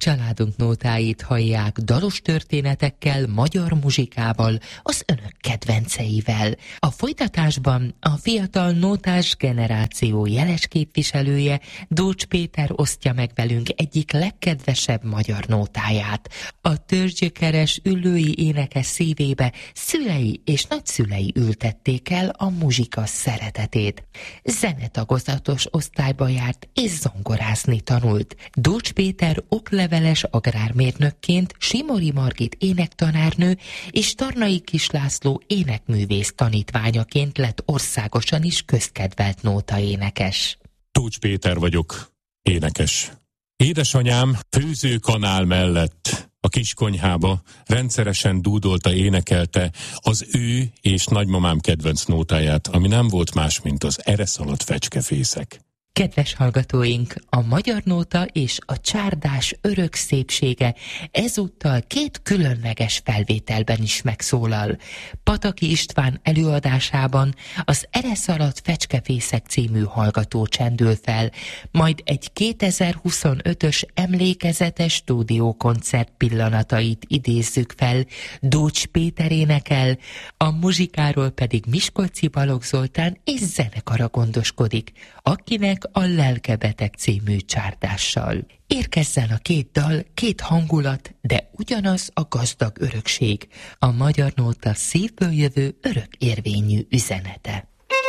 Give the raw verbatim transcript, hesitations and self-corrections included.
Családunk nótáit hallják dalos történetekkel, magyar muzsikával, az önök kedvenceivel. A folytatásban a fiatal nótás generáció jeles képviselője, Dócs Péter osztja meg velünk egyik legkedvesebb magyar nótáját. A törzsgyökeres üllői énekes szívébe szülei és nagyszülei ültették el a muzsika szeretetét. Zenetagozatos osztályba járt és zongorázni tanult. Dócs Péter okleveles agrármérnökként, Simori Margit énektanárnő és Tarnai Kis László énekművész tanítványaként lett országosan is közkedvelt nótaénekes. Dócs Péter vagyok, énekes. Édesanyám főzőkanál mellett a kiskonyhába rendszeresen dúdolta, énekelte az ő és nagymamám kedvenc nótáját, ami nem volt más, mint az ereszaladt fecskefészek. Kedves hallgatóink, a magyar nóta és a csárdás örök szépsége ezúttal két különleges felvételben is megszólal. Pataki István előadásában az Ereszaladt fecskefészek című hallgató csendül fel, majd egy kétezer-huszonötös emlékezetes stúdiókoncert pillanatait idézzük fel, Dócs Péter énekel, a muzsikáról pedig Miskolci Balogh Zoltán és zenekara gondoskodik, akinek a Lelkebeteg című csárdással. Érkezzen a két dal, két hangulat, de ugyanaz a gazdag örökség, a magyar nóta szívből jövő örök érvényű üzenete.